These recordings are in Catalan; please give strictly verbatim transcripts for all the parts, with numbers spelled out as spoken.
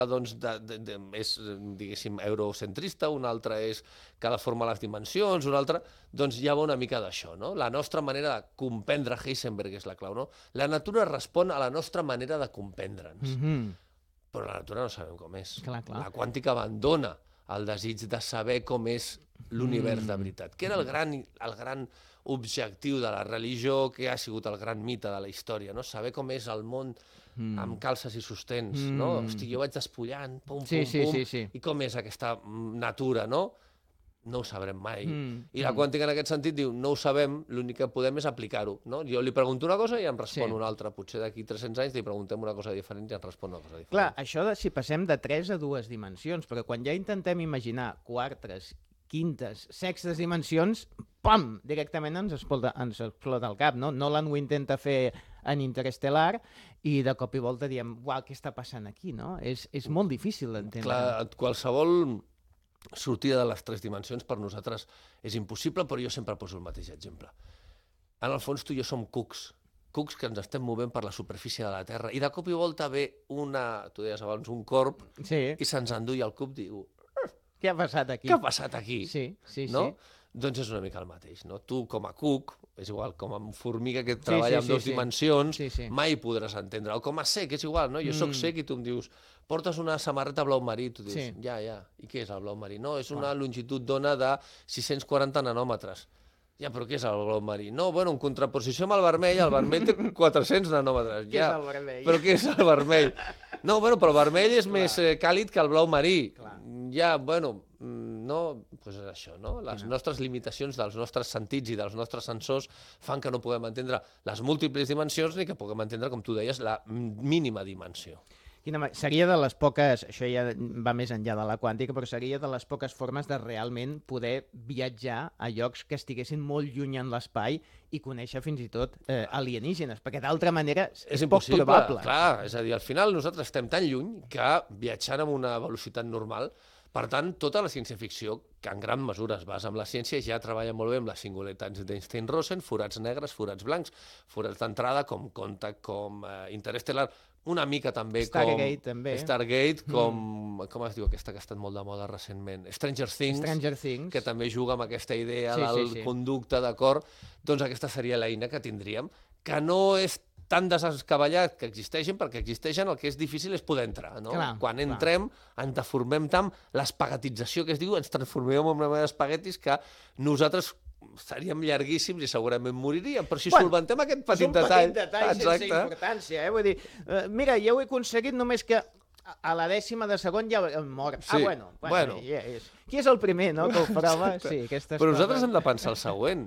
doncs, de, de, de, és, diguéssim, eurocentrista, una altra és cada forma les dimensions, una altra... Doncs ja va una mica d'això, no? La nostra manera de comprendre Heisenberg és la clau, no? La natura respon a la nostra manera de comprendre'ns. Mm-hmm. Però la natura no sabem com és. Clar, clar. La quàntica abandona el desig de saber com és l'univers Mm. de veritat, que era el gran, el gran objectiu de la religió, que ha sigut el gran mite de la història, no? Saber com és el món Mm. amb calces i sostens, Mm. no? Hosti, jo vaig despullant, pum, Sí, pum, sí, pum, sí, sí. i com és aquesta mm, natura, no? No ho sabrem mai. Mm. I la Mm. quàntica en aquest sentit diu, no ho sabem, l'únic que podem és aplicar-ho, no? Jo li pregunto una cosa i em respon Sí. una altra. Potser d'aquí tres-cents anys li preguntem una cosa diferent i em respon una cosa diferent. Clar, això de si passem de tres a dues dimensions, però quan ja intentem imaginar quartes, quintes, sextes dimensions, pam, directament ens explota, ens explota el cap, no? Nolan ho intenta fer en Interestelar i de cop i volta diem, uau, què està passant aquí, no? És, és molt difícil d'entendre. Clar, qualsevol sortida de les tres dimensions per nosaltres és impossible, però jo sempre poso el mateix exemple. En el fons tu i jo som cucs, cucs que ens estem movent per la superfície de la Terra, i de cop i volta ve una, tu deies abans, un corp, Sí, i se'ns enduia el cup, diu, què ha passat aquí? què ha passat aquí? Sí, sí, no? sí. Doncs és una mica el mateix, no? Tu, com a cuc, és igual, com a formiga que treballa sí, en sí, dues sí. dimensions, Sí, sí. mai podràs entendre. O com a cec, és igual, no? Jo sóc Mm. cec i tu em dius, portes una samarreta blau marí, tu dius, Sí. ja, ja, i què és el blau marí? No, és una longitud d'ona de sis-cents quaranta nanòmetres. Ja, però què és el blau marí? No, bueno, en contraposició amb el vermell, el vermell té quatre-cents nanòmetres. Què ja. és el vermell? Però què és el vermell? No, bueno, però el vermell és més eh, càlid que el blau marí. Clar. Ja, bueno, mm, no, doncs és això, no? Les nostres limitacions dels nostres sentits i dels nostres sensors fan que no puguem entendre les múltiples dimensions ni que puguem entendre, com tu deies, la mínima dimensió. Quina ma- seria de les poques, això ja va més enllà de la quàntica, però seria de les poques formes de realment poder viatjar a llocs que estiguessin molt lluny en l'espai i conèixer fins i tot eh, alienígenes, perquè d'altra manera és, És poc impossible, probable. clar, és a dir, al final nosaltres estem tan lluny que viatjant amb una velocitat normal, per tant, tota la ciència-ficció, que en gran mesura es basa en la ciència, ja treballa molt bé amb les singularitats d'Einstein-Rosen, forats negres, forats blancs, forats d'entrada com Contact, com eh, Interstellar, una mica també Stargate, com... també. Stargate, com... Mm. Com es diu aquesta que ha estat molt de moda recentment? Stranger Things, Stranger Things. que també juga amb aquesta idea Sí, sí, del sí. conducte, d'acord? Doncs aquesta seria l'eina que tindríem, que no és tan desescavallat que existeixen, perquè existeixen, el que és difícil és poder entrar, no? Clar, Quan clar. entrem, ens deformem tant, l'espagatització que es diu, ens transformem en una mena d'espaguetis que nosaltres seríem llarguíssims i segurament moriríem, però si Bueno, solventem aquest És petit un detall... petit detall sense importància, eh? Vull dir, eh, mira, ja ho he aconseguit només que a- a la dècima de segon ja hem mort. Ah, Sí, bueno, bueno, bueno. ja és. Qui és el primer, no?, que ho prova? Exacte. Sí, aquestes Però nosaltres coses. hem de pensar el següent.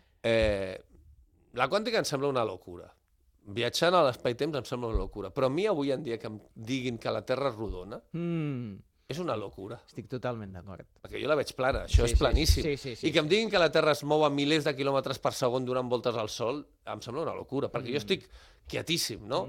Eh, la quàntica ens sembla una locura. Viatjant a l'espai-temps em sembla una locura. Però a mi avui en dia que em diguin que la Terra és rodona Mm, és una locura. estic totalment d'acord. Perquè jo la veig plana, això Sí, és sí, planíssim. sí, sí, sí, I que em sí. diguin que la Terra es mou a milers de quilòmetres per segon donant voltes al Sol, em sembla una locura, perquè jo estic quietíssim, no?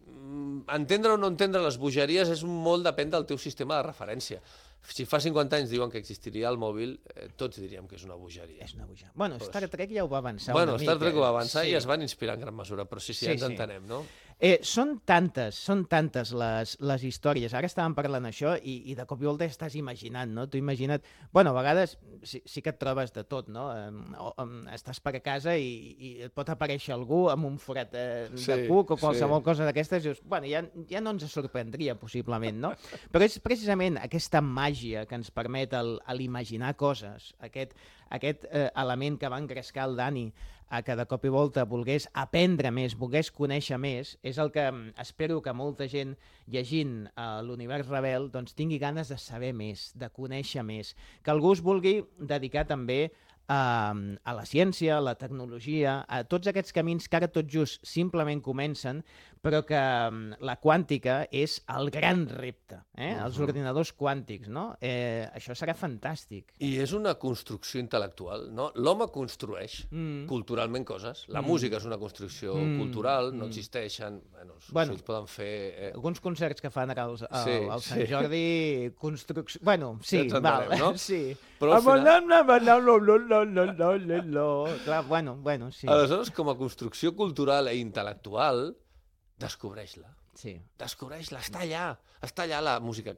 Mm. Entendre o no entendre les bogeries és molt depèn del teu sistema de referència. Si fa cinquanta anys diuen que existiria el mòbil, eh, tots diríem que és una bogeria. És una boja. Bueno, Star Trek ja ho va avançar Bueno, una Star mica. Trek ho va avançar Sí. i es van inspirar en gran mesura, però sí, sí, Sí, ens sí. entenem, no? Eh, són tantes, són tantes les, les històries. Ara estàvem parlant això i, i de cop i volta estàs imaginant, no? Tu imagina't... Bueno, a vegades sí, sí que et trobes de tot, no? Eh, o, um, estàs per a casa i, i et pot aparèixer algú amb un forat eh, de Sí, cuc o qualsevol sí. cosa d'aquestes i dius, bueno, ja, ja no ens sorprendria possiblement, no? Però és precisament aquesta màgia que ens permet el, l'imaginar coses, aquest, aquest eh, element que va engrescar el Dani a que de cop i volta volgués aprendre més, volgués conèixer més, és el que mm, espero que molta gent llegint uh, l'Univers Rebel doncs, tingui ganes de saber més, de conèixer més, que algú es vulgui dedicar també a, a la ciència, a la tecnologia, a tots aquests camins que ara tot just simplement comencen, però que mm, la quàntica és el gran repte, eh? Els ordinadors quàntics, no? Eh, això serà fantàstic. I és una construcció intel·lectual, no? L'home construeix Mm. culturalment coses. La música és una construcció Mm. cultural, no existeixen... Bueno, els Bueno. ocells poden fer... Eh, Alguns concerts que fan ara al, al, Sí, al Sant sí. Jordi, construcció... Bueno, sí, Ja ens entenem, val, no? sí. Però al final- Clar, bueno, bueno, sí. Aleshores, com a construcció cultural i intel·lectual, descobreix-la. Sí. Descobreix-la, està allà. Està allà la música